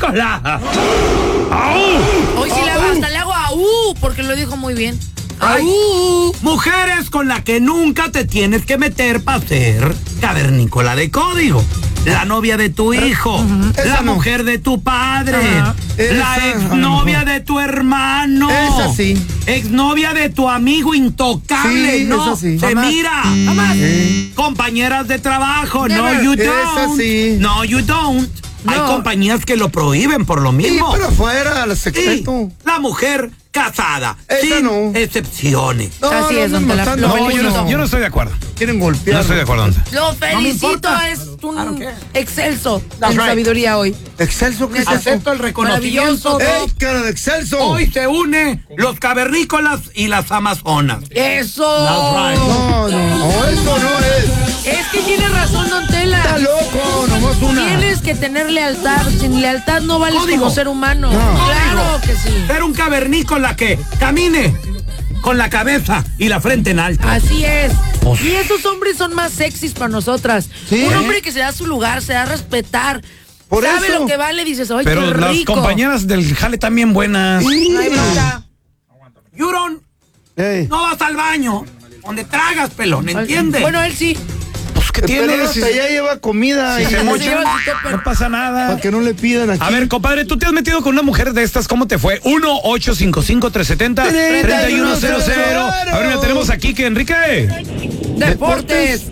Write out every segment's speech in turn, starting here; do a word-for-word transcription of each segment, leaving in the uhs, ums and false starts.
cavernícola. Hoy sí le hago, hasta le hago a uh, porque lo dijo muy bien. Ay, mujeres con las que nunca te tienes que meter para ser cavernícola de código. La novia de tu hijo, uh-huh. la Esa mujer no. de tu padre, uh-huh. la Esa, exnovia uh-huh. de tu hermano, esa sí. exnovia de tu amigo intocable, sí, no, esa sí. se Jamás. mira, jamás. Sí. Compañeras de trabajo, Never. no you don't, Esa sí. no you don't. No. Hay compañías que lo prohíben por lo Sí, mismo. pero fuera, al Sí, secreto. la mujer casada, Esa sin no. excepciones. No, Así es, no, don no, Tela. no, Lo no, felicito. yo no, yo no estoy de acuerdo. Quieren Yo golpear. no estoy de acuerdo. Lo felicito, importa. es I don't un care. excelso That's en right. sabiduría hoy. Excelso, ¿qué es eso? Acepto el reconocimiento. Maravilloso. de- ¡Ey, cara de excelso! Hoy se une los cavernícolas y las amazonas. ¡Eso! That's right. No, no, eso no es. Es que tiene razón, don Tela. Está loco, nomás una. Tienes que tener lealtad. Sin lealtad no vales Código. como ser humano. No. Claro que sí. Ser un cavernícola que camine con la cabeza y la frente en alto. Así es. Y esos hombres son más sexys para nosotras. Sí. Un hombre que se da su lugar, se da a respetar. Por sabe eso. lo que vale, dices, ¡ay, Pero qué las rico! compañeras del jale también buenas. No hay bronca. You don't, Ey. no vas al baño donde tragas, pelón, ¿entiendes? Bueno, él sí. Pues, ¿qué Pero tienes? hasta allá lleva comida Si y se Se mocha, lleva su tupper. no pasa nada. para que no le pidan aquí. A ver, compadre, tú te has metido con una mujer de estas, ¿cómo te fue? uno ocho cinco cinco tres siete cero tres uno cero cero. A ver, mira, tenemos aquí que Enrique. Deportes.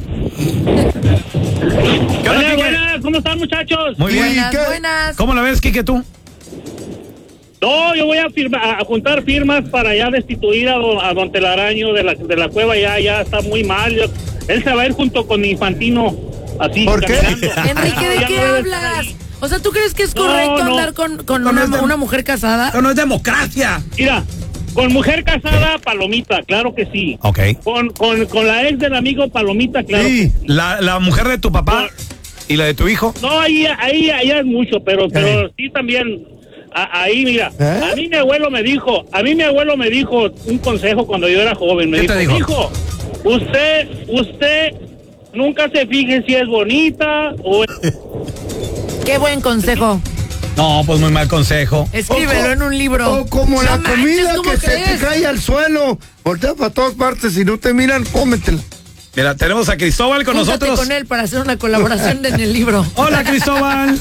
¿Qué onda, Buenas, Quique? buenas, ¿cómo están, muchachos? Muy bien. Buenas, ¿qué? buenas. ¿Cómo la ves, Quique, tú? No, yo voy a, firma, a juntar firmas para ya destituir a don, a don Telaraño de la, de la cueva, ya, ya está muy mal. Yo- él se va a ir junto con Infantino, así, ¿Por qué? caminando. Enrique, ¿de Ya qué no debe estar hablas? ahí. O sea, ¿tú crees que es No, correcto no. andar con, con No, una, no es dem- una mujer casada? Eso no es democracia. Mira, con mujer casada, palomita, claro que sí. Ok. Con, con, con la ex del amigo, palomita, claro. Sí. La, la mujer de tu papá y la de tu hijo. No, ahí, ahí, ahí es mucho, pero, pero sí también, a- ahí mira, ¿Eh? a mí mi abuelo me dijo, a mí mi abuelo me dijo un consejo cuando yo era joven, me ¿Qué dijo, te dijo? hijo, usted, usted nunca se fije si es bonita o Qué buen consejo. No, pues muy mal consejo. Escríbelo O- en un libro. O como la No manches, comida ¿cómo que se te crees? cae al suelo. Voltea para todas partes. Si no te miran, cómetela. Mira, tenemos a Cristóbal con Júntate nosotros. con él para hacer una colaboración en el libro. Hola, Cristóbal.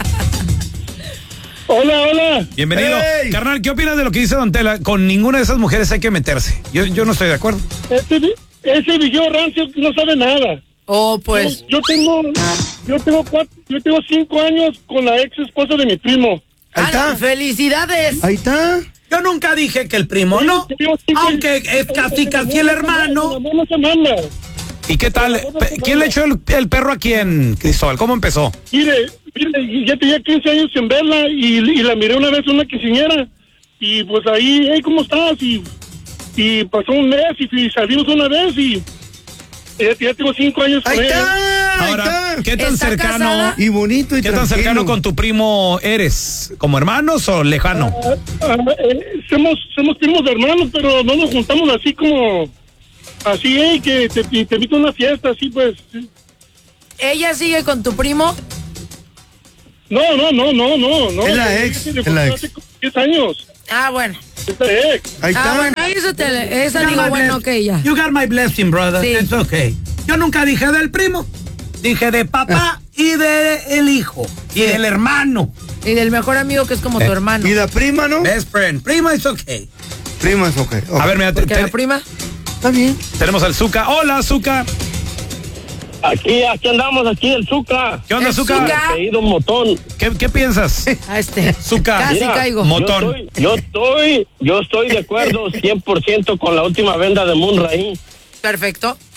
Hola, hola. Bienvenido. Hey. Carnal, ¿qué opinas de lo que dice Don Tela? Con ninguna de esas mujeres hay que meterse. Yo, yo no estoy de acuerdo. Ese, ese Villó Rancio no sabe nada. Oh, pues. Yo, yo tengo, yo tengo cuatro, yo tengo cinco años con la ex esposa de mi primo. Ahí Ah, está. ¡Felicidades! Ahí está. Yo nunca dije que el primo no, aunque es casi casi el hermano. No se manda. ¿Y qué tal? Pe- ¿Quién le echó el, el perro a quién, Cristóbal? ¿Cómo empezó? Mire, mire, ya tenía quince años sin verla y, y la miré una vez en una quinceañera y pues ahí, hey, ¿cómo estás? Y, y pasó un mes y, y salimos una vez y ya, ya tengo cinco años con Ahí ella. está. Ahí Ahora, está. ¿qué tan ¿Está cercano? casada? Y bonito y ¿Qué tan tranquilo. cercano con tu primo eres? ¿Como hermanos o lejano? Ah, ah, eh, somos, somos primos de hermanos, pero no nos juntamos así como, así, hey, que te, te invito a una fiesta, así pues. ¿Ella sigue con tu primo? No, no, no, no, no, no. Es la ex, Ella se es la divorció ex. hace como diez años. Ah, bueno. Es la ex. Ahí Ah, está. bueno, esa, te, esa You digo, got my bueno, bless- que ella. You got my blessing, brother. Sí. It's okay. Yo nunca dije del primo. Dije de papá y de el hijo. Y del hermano. Y del mejor amigo que es como tu hermano. Y la prima, ¿no? Best friend. Primo is okay. Prima es ok. ok. A ver, mira, te- Porque te- la prima. Está bien. tenemos al Zuka. Hola, Zuka. Aquí, aquí andamos, aquí el Zuka. ¿Qué onda, El Zuka? Zuka. Pedido un motón. ¿Qué, qué piensas? A este. Zuka. Casi Mira, caigo. Mo- Motón. Yo estoy, yo estoy, yo estoy de acuerdo cien por ciento con la última venda de Munraín. Perfecto.